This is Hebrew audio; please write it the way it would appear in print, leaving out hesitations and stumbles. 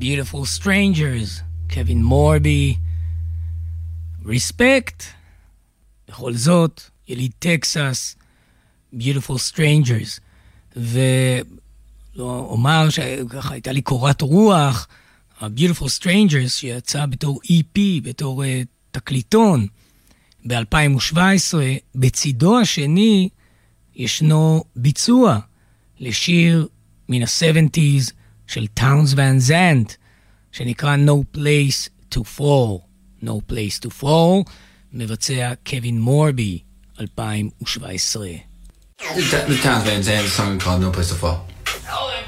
Beautiful Strangers, קווין מורבי. Respect, בכל זאת, יליד טקסס, Beautiful Strangers. ולא אומר שככה הייתה לי קורת רוח, ה-Beautiful Strangers שיצא בתור EP, בתור תקליטון, ב-2017, בצידו השני ישנו ביצוע לשיר מן ה-70s של טאונס ואן זנט, שנקרא No Place to Fall. No Place to Fall, מבצע קווין מורבי, 2017. The Towns Van Zandt song called No Place to Fall.